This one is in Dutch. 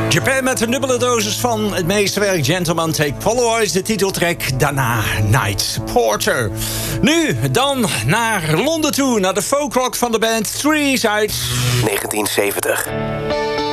Japan met een dubbele dosis van het meesterwerk Gentleman Take Polaroids, de titeltrack. Daarna Night Porter. Nu dan naar Londen toe, naar de folkrock van de band Three Sides. 1970.